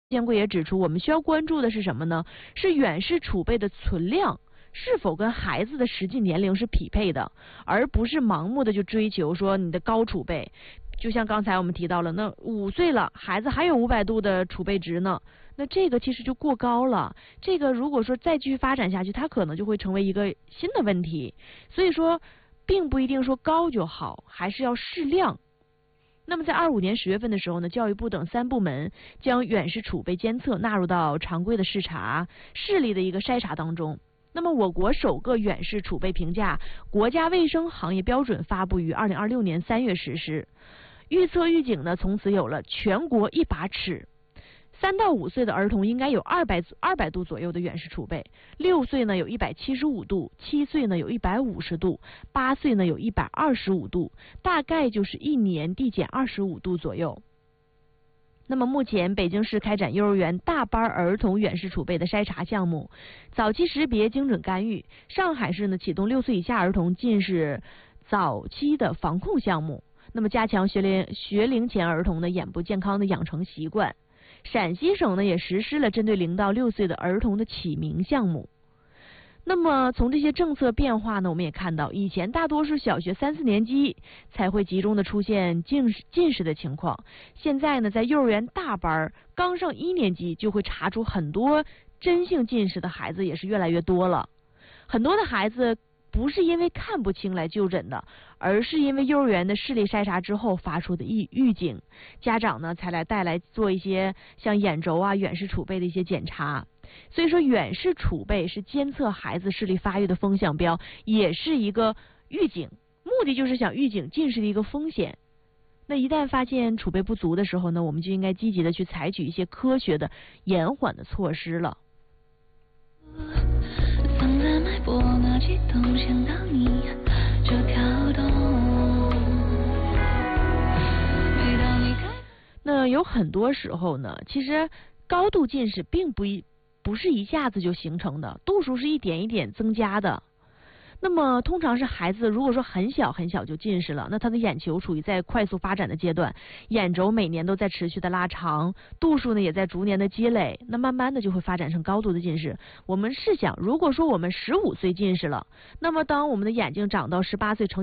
监会也指出，我们需要关注的是什么呢？是远视储备的存量是否跟孩子的实际年龄是匹配的，而不是盲目的就追求说你的高储备。就像刚才我们提到了，那5岁了，孩子还有500度的储备值呢，那这个其实就过高了。这个如果说再继续发展下去，它可能就会成为一个新的问题。所以说，并不一定说高就好，还是要适量。那么在25年10月份的时候呢，教育部等3部门将远视储备监测纳入到常规的视力的一个筛查当中。那么我国首个远视储备评价国家卫生行业标准发布于2026年3月实施。预测预警呢，从此有了全国一把尺。3到5岁的儿童应该有200度左右的远视储备，6岁呢有175度，7岁呢有150度，8岁呢有125度，大概就是1年递减25度左右。那么目前北京市开展幼儿园大班儿童远视储备的筛查项目，早期识别精准干预。上海市呢启动6岁以下儿童近视早期的防控项目，那么加强学龄前儿童的眼部健康的养成习惯。陕西省呢也实施了针对0到6岁的儿童的启明项目。那么从这些政策变化呢，我们也看到，以前大多数小学3、4年级才会集中的出现近视的情况，现在呢在幼儿园大班刚上1年级就会查出很多真性近视的孩子也是越来越多了。很多的孩子不是因为看不清来就诊的，而是因为幼儿园的视力筛查之后发出的预警，家长呢才带来做一些像眼轴啊、远视储备的一些检查。所以说，远视储备是监测孩子视力发育的风向标，也是一个预警，目的就是想预警近视的一个风险。那一旦发现储备不足的时候呢，我们就应该积极的去采取一些科学的延缓的措施了。放在脉搏那激动，想到你就跳动。那有很多时候呢，其实高度近视并不是一下子就形成的，度数是一点一点增加的。那么通常是孩子如果说很小就近视了，那他的眼球处于在快速发展的阶段，眼轴每年都在持续的拉长，度数呢也在逐年的积累，那慢慢的就会发展成高度的近视。我们试想，如果说我们15岁近视了，那么当我们的眼睛长到18岁成